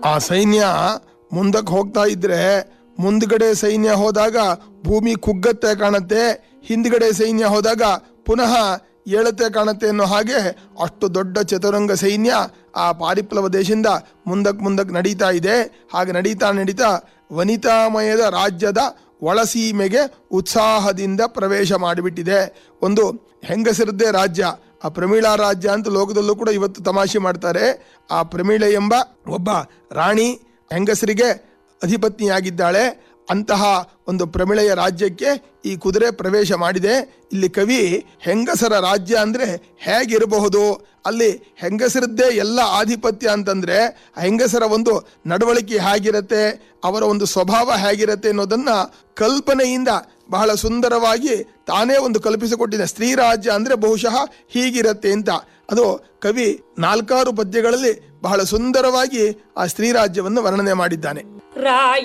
ಆ ಸೈನ್ಯ ಮುಂದಕ್ಕೆ ಹೋಗ್ತಾ ಇದ್ರೆ ಮುಂದ್ಗಡೆ ಸೈನ್ಯ ಹೋದಾಗ ಭೂಮಿ ಕುಗ್ಗತ್ತೆ ಕಾಣತ್ತೆ, ಹಿಂದ್ಗಡೆ ಸೈನ್ಯ ಹೋದಾಗ ಪುನಃ ಏಳತೆ ಕಾಣತ್ತೆ ಅನ್ನೋ ಹಾಗೆ ಅಷ್ಟು ದೊಡ್ಡ ಚತುರಂಗ ಸೈನ್ಯ ಆ ಪಾರಿಪ್ಲವ ದೇಶದಿಂದ ಮುಂದಕ್ಕೆ ನಡೀತಾ ಇದೆ. ಹಾಗೆ ನಡೀತಾ ವನಿತಾಮಯದ ರಾಜ್ಯದ ಒಳಸೀಮೆಗೆ ಉತ್ಸಾಹದಿಂದ ಪ್ರವೇಶ ಮಾಡಿಬಿಟ್ಟಿದೆ. ಒಂದು ಹೆಂಗಸರದ್ದೇ ರಾಜ್ಯ, ಆ ಪ್ರಮೀಳಾ ರಾಜ್ಯ ಅಂತ ಲೋಕದಲ್ಲೂ ಕೂಡ ಇವತ್ತು ತಮಾಷೆ ಮಾಡ್ತಾರೆ. ಆ ಪ್ರಮೀಳ ಎಂಬ ಒಬ್ಬ ರಾಣಿ ಹೆಂಗಸರಿಗೆ ಅಧಿಪತ್ನಿಯಾಗಿದ್ದಾಳೆ. ಅಂತಹ ಒಂದು ಪ್ರಮಿಳೆಯ ರಾಜ್ಯಕ್ಕೆ ಈ ಕುದುರೆ ಪ್ರವೇಶ ಮಾಡಿದೆ. ಇಲ್ಲಿ ಕವಿ ಹೆಂಗಸರ ರಾಜ್ಯ ಅಂದ್ರೆ ಹೇಗಿರಬಹುದು, ಅಲ್ಲಿ ಹೆಂಗಸರದ್ದೇ ಎಲ್ಲ ಆಧಿಪತ್ಯ ಅಂತಂದ್ರೆ ಹೆಂಗಸರ ಒಂದು ನಡವಳಿಕೆ ಹೇಗಿರತ್ತೆ, ಅವರ ಒಂದು ಸ್ವಭಾವ ಹೇಗಿರತ್ತೆ ಅನ್ನೋದನ್ನ ಕಲ್ಪನೆಯಿಂದ ಬಹಳ ಸುಂದರವಾಗಿ ತಾನೇ ಒಂದು ಕಲ್ಪಿಸಿಕೊಟ್ಟಿದೆ. ಸ್ತ್ರೀ ರಾಜ್ಯ ಅಂದ್ರೆ ಬಹುಶಃ ಹೀಗಿರತ್ತೆ ಅಂತ. ಅದು ಕವಿ 4 ಪದ್ಯಗಳಲ್ಲಿ ಬಹಳ ಸುಂದರವಾಗಿ ಆ ಸ್ತ್ರೀ ರಾಜ್ಯವನ್ನು ವರ್ಣನೆ ಮಾಡಿದ್ದಾನೆ.